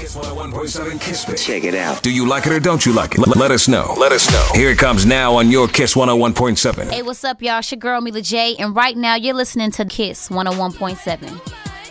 Kiss 101.7 Kiss It. Check it out. Do you like it or don't you like it? Let us know. Let us know. Here it comes now on your Kiss 101.7. Hey, what's up, y'all? It's your girl, Mila J, and right now you're listening to Kiss 101.7.